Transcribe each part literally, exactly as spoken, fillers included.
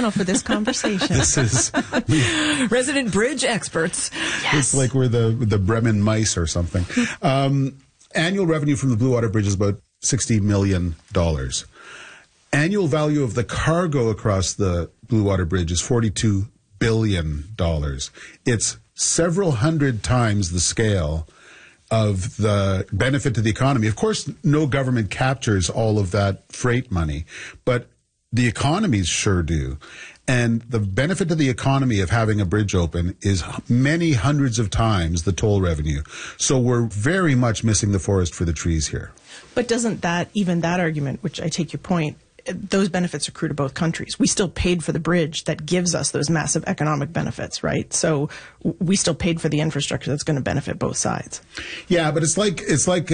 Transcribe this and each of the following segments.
channel for this conversation. This is resident bridge experts. Yes. It's like we're the the Bremen mice or something. Um, annual revenue from the Blue Water Bridge is about sixty million dollars. Annual value of the cargo across the Blue Water Bridge is forty-two billion dollars. It's several hundred times the scale of the benefit to the economy. Of course, no government captures all of that freight money, but the economies sure do. And the benefit to the economy of having a bridge open is many hundreds of times the toll revenue. So we're very much missing the forest for the trees here. But doesn't that, even that argument, which I take your point, those benefits accrue to both countries. We still paid for the bridge that gives us those massive economic benefits, right? So we still paid for the infrastructure that's going to benefit both sides. Yeah, but it's like it's like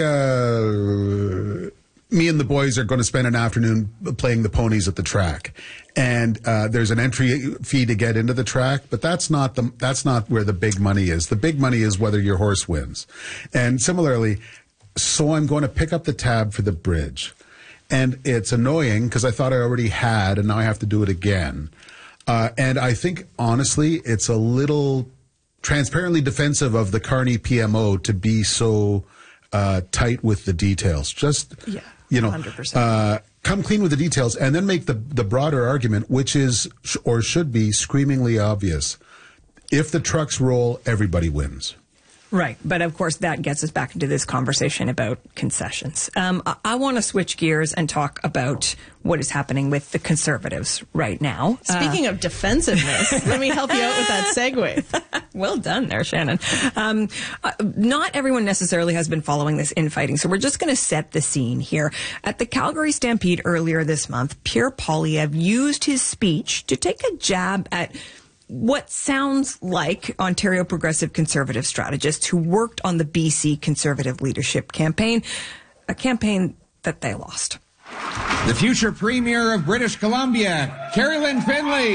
uh, me and the boys are going to spend an afternoon playing the ponies at the track, and uh, there's an entry fee to get into the track, but that's not the that's not where the big money is. The big money is whether your horse wins, and similarly, so I'm going to pick up the tab for the bridge. And it's annoying because I thought I already had, and now I have to do it again. Uh, and I think, honestly, it's a little transparently defensive of the Carney P M O to be so uh, tight with the details. Just, yeah, you know, one hundred percent. Uh, come clean with the details and then make the, the broader argument, which is, or should be, screamingly obvious. If the trucks roll, everybody wins. Right. But of course, that gets us back into this conversation about concessions. Um, I, I want to switch gears and talk about what is happening with the Conservatives right now. Speaking uh, of defensiveness, let me help you out with that segue. Well done there, Shannon. Um, uh, not everyone necessarily has been following this infighting, so we're just going to set the scene here. At the Calgary Stampede earlier this month, Pierre Poilievre used his speech to take a jab at what sounds like Ontario Progressive Conservative strategists who worked on the B C Conservative leadership campaign, a campaign that they lost. The future Premier of British Columbia, Carolyn Finley.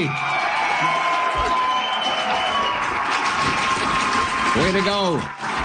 Way to go.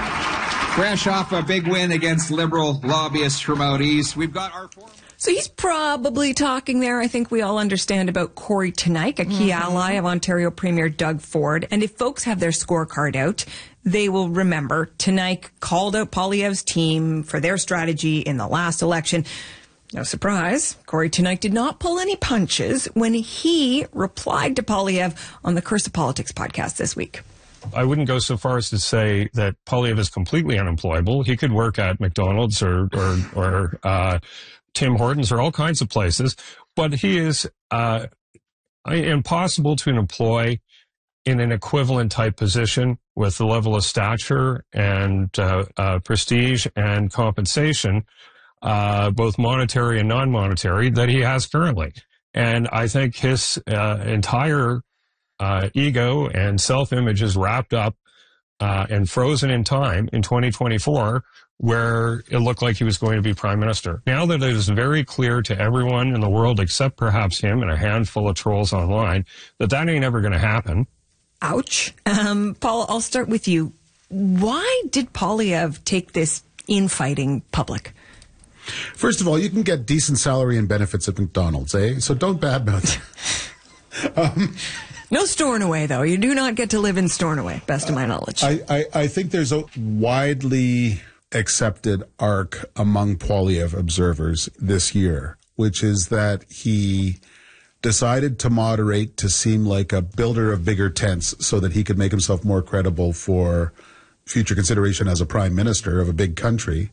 Fresh off a big win against Liberal lobbyists from out east. We've got our four... So he's probably talking there, I think we all understand, about Corey Teneycke, a key mm-hmm. ally of Ontario Premier Doug Ford. And if folks have their scorecard out, they will remember Teneycke called out Poilievre's team for their strategy in the last election. No surprise, Corey Teneycke did not pull any punches when he replied to Poilievre on the Curse of Politics podcast this week. I wouldn't go so far as to say that Poilievre is completely unemployable. He could work at McDonald's or, or, or, uh, Tim Hortons or all kinds of places, but he is uh, impossible to employ in an equivalent type position with the level of stature and uh, uh, prestige and compensation, uh, both monetary and non-monetary, that he has currently. And I think his uh, entire uh, ego and self-image is wrapped up uh, and frozen in time in twenty twenty-four, where it looked like he was going to be prime minister. Now that it is very clear to everyone in the world, except perhaps him and a handful of trolls online, that that ain't ever going to happen. Ouch. Um, Paul, I'll start with you. Why did Poilievre take this infighting public? First of all, you can get decent salary and benefits at McDonald's, eh? So don't badmouth it. um, No Stornoway, though. You do not get to live in Stornoway, best of my knowledge. I, I, I think there's a widely accepted arc among Poilievre observers this year, which is that he decided to moderate to seem like a builder of bigger tents so that he could make himself more credible for future consideration as a prime minister of a big country.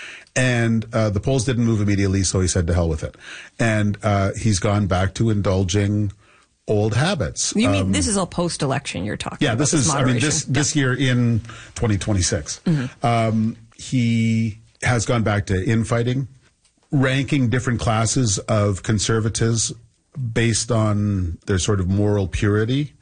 And uh, the polls didn't move immediately, so he said to hell with it. And uh, he's gone back to indulging old habits. You mean um, this is all post-election you're talking yeah, about? this is, I mean, this, yeah. this year in twenty twenty-six. Mm-hmm. Um, he has gone back to infighting, ranking different classes of conservatives based on their sort of moral purity,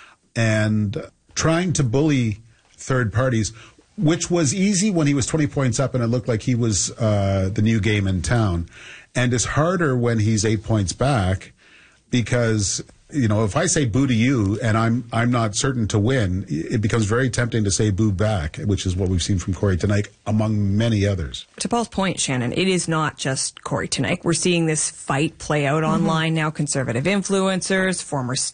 and trying to bully third parties, which was easy when he was twenty points up and it looked like he was uh, the new game in town, and is harder when he's eight points back, because, you know, if I say boo to you and I'm I'm not certain to win, it becomes very tempting to say boo back, which is what we've seen from Corey Teneycke, among many others. To Paul's point, Shannon, it is not just Corey Teneycke. We're seeing this fight play out mm-hmm. online now. Conservative influencers, former